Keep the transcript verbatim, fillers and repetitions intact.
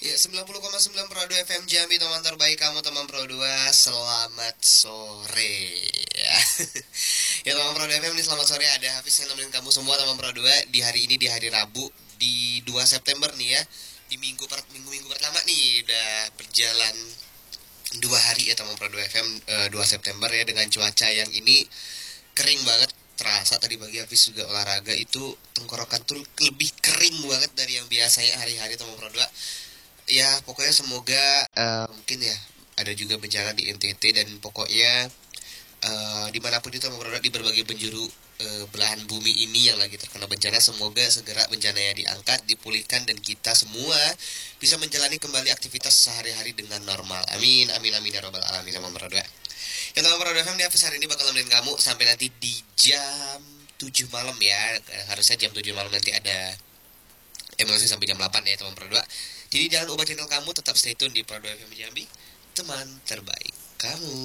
Ya, sembilan puluh koma sembilan Pro dua F M Jambi, teman terbaik kamu, teman Pro dua. Selamat sore ya. Ya, teman Pro dua F M, ini selamat sore. Ada Hafiz yang nemenin kamu semua, teman Pro dua, di hari ini, di hari Rabu, di dua September nih ya. Di minggu per, minggu-minggu pertama nih, udah berjalan dua hari ya, teman Pro dua F M, eh, dua September ya, dengan cuaca yang ini kering banget. Terasa tadi pagi Hafiz juga olahraga, itu tenggorokan tuh lebih kering banget dari yang biasanya hari-hari, teman Pro dua. Ya pokoknya semoga eh, mungkin ya ada juga bencana di N T T, dan pokoknya eh, dimanapun itu memperoleh di berbagai penjuru eh, belahan bumi ini yang lagi terkena bencana, semoga segera bencananya diangkat, dipulihkan, dan kita semua bisa menjalani kembali aktivitas sehari-hari dengan normal. Amin, amin, amin ya robbal alamin, sama Merodua. Ya, teman Merodua F M, di Hafiz hari ini bakal nemenin kamu sampai nanti di jam tujuh malam ya. Harusnya jam tujuh malam nanti ada emosi sampai jam delapan ya, teman Pro dua. Jadi jangan ubah channel kamu, tetap stay tune di Pro dua F M Jambi, teman terbaik kamu.